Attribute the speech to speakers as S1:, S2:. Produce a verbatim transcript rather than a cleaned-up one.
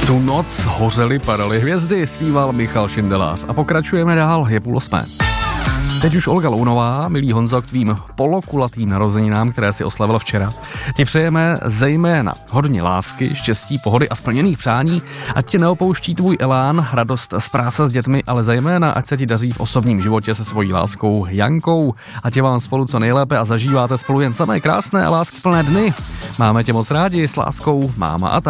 S1: Tu noc hořely, padaly hvězdy, zpíval Michal Šindelář. A pokračujeme dál, je půl osmé. Teď už Olga Lounová, milý Honzo, k tvým polokulatým narozeninám, které si oslavil včera. Ti přejeme zejména hodně lásky, štěstí, pohody a splněných přání, ať tě neopouští tvůj elán, radost z práce s dětmi, ale zejména ať se ti daří v osobním životě se svojí láskou Jankou. Ať je vám spolu co nejlépe a zažíváte spolu jen samé krásné a láskyplné dny. Máme tě moc rádi, s láskou máma a táta.